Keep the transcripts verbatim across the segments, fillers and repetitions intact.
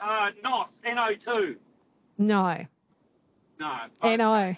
Uh, N O S, N O two. No. No. N O.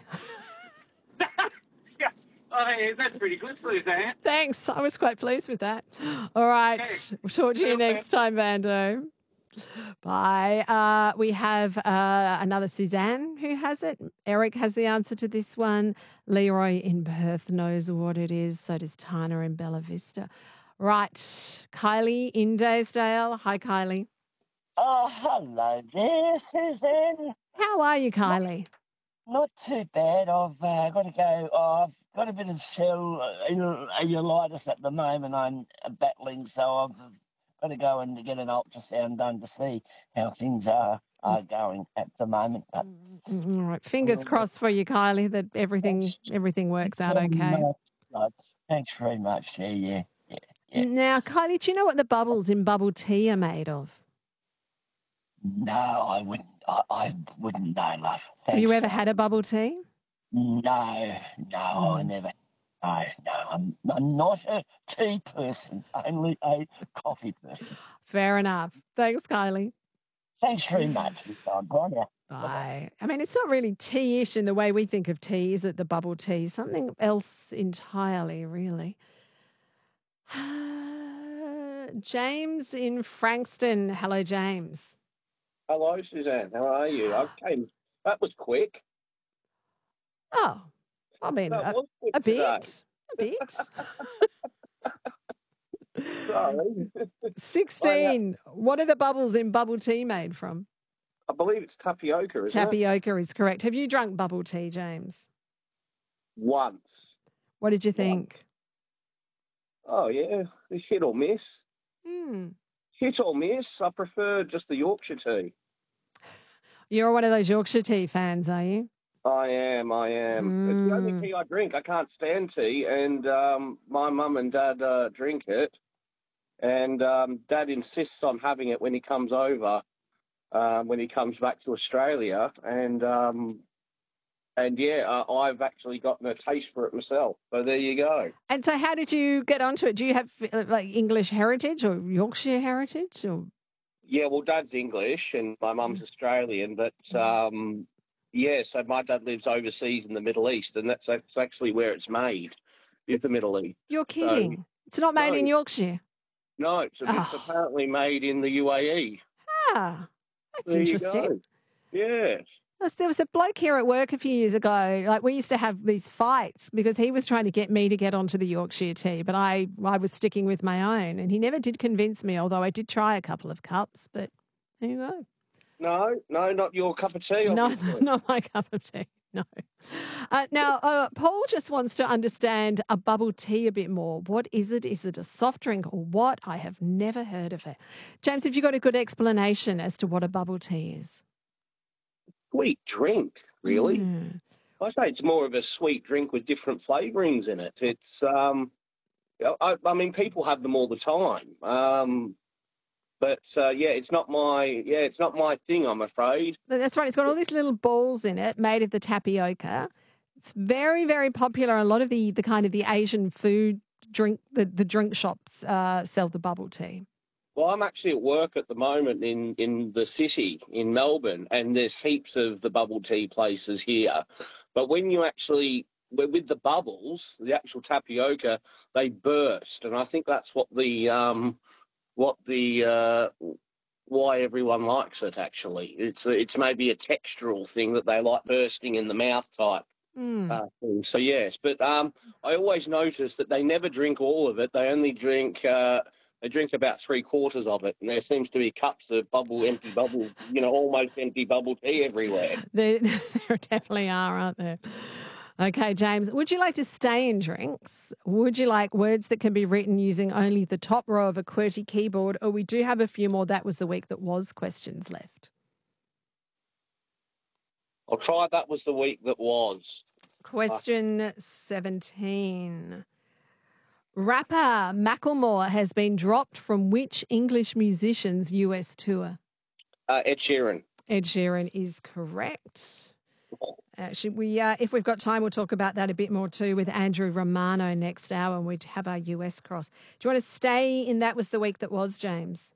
Yeah. Oh, yeah, that's pretty good, Suzanne. Thanks. I was quite pleased with that. All right. Yeah. We'll talk to you next time, Vando. Bye. Uh, we have uh, another Suzanne who has it. Eric has the answer to this one. Leroy in Perth knows what it is. So does Tana in Bella Vista. Right. Kylie in Daysdale. Hi, Kylie. Oh, hello there, Suzanne. How are you, Kylie? Not too bad. I've uh, got to go. Oh, I've got a bit of cellulitis at the moment. I'm battling, so I've got to go and get an ultrasound done to see how things are are going at the moment. But All right. Fingers crossed for you, Kylie, that everything everything works out okay. Thanks very much. Yeah, yeah, yeah, yeah. Now, Kylie, do you know what the bubbles in bubble tea are made of? No, I wouldn't. I, I wouldn't know, love. Thanks. Have you ever had a bubble tea? No, no, mm. I never. No, no, I'm, I'm not a tea person, only a coffee person. Fair enough. Thanks, Kylie. Thanks very much. Bye. Bye. I mean, it's not really tea-ish in the way we think of tea, is it, the bubble tea? Something else entirely, really. James in Frankston. Hello, James. Hello, Suzanne. How are you? I came. That was quick. Oh, I mean, a, a bit. A bit. Sorry. sixteen. What are the bubbles in bubble tea made from? I believe it's tapioca, isn't Tapioca it? is correct. Have you drunk bubble tea, James? Once. What did you think? Oh, yeah. Hit or miss. Hmm. Hit or miss. I prefer just the Yorkshire tea. You're one of those Yorkshire tea fans, are you? I am, I am. Mm. It's the only tea I drink. I can't stand tea, and um, my mum and dad uh, drink it, and um, Dad insists on having it when he comes over, uh, when he comes back to Australia, and um, and yeah, uh, I've actually gotten a taste for it myself. So there you go. And so, how did you get onto it? Do you have like English heritage or Yorkshire heritage, or? Yeah, well, Dad's English and my mum's Australian, but um, yeah, so my dad lives overseas in the Middle East, and that's, that's actually where it's made, is the Middle East. You're kidding. So, it's not made no, in Yorkshire? No, it's, oh. it's apparently made in the U A E. Ah, that's there interesting. Yes. There was a bloke here at work a few years ago. Like, we used to have these fights because he was trying to get me to get onto the Yorkshire tea, but I, I was sticking with my own, and he never did convince me, although I did try a couple of cups, but there you go. No, no, not your cup of tea, obviously. No, not my cup of tea, no. Uh, now, uh, Paul just wants to understand a bubble tea a bit more. What is it? Is it a soft drink or what? I have never heard of it. James, have you got a good explanation as to what a bubble tea is? Sweet drink, really. Mm. I say it's more of a sweet drink with different flavourings in it. It's, um, I, I mean, people have them all the time. Um, but uh, yeah, it's not my, yeah, it's not my thing, I'm afraid. That's right. It's got all these little balls in it made of the tapioca. It's very, very popular. A lot of the, the kind of the Asian food drink, the, the drink shops uh, sell the bubble tea. Well, I'm actually at work at the moment in, in the city, in Melbourne, and there's heaps of the bubble tea places here. But when you actually, with the bubbles, the actual tapioca, they burst. And I think that's what the, um, what the, uh, why everyone likes it, actually. It's, it's maybe a textural thing that they like bursting in the mouth type. Mm. Uh, thing. So, yes, but um, I always notice that they never drink all of it. They only drink... Uh, They drink about three quarters of it, and there seems to be cups of bubble, empty bubble, you know, almost empty bubble tea everywhere. There, there definitely are, aren't there? Okay, James, would you like to stay in drinks? Would you like words that can be written using only the top row of a QWERTY keyboard? Or we do have a few more That Was the Week That Was questions left. I'll try That Was the Week That Was. Question seventeen. Rapper Macklemore has been dropped from which English musician's U S tour? Uh, Ed Sheeran. Ed Sheeran is correct. Uh, should we, uh, if we've got time, we'll talk about that a bit more too with Andrew Romano next hour, and we'd have our U S cross. Do you want to stay in That Was the Week That Was, James?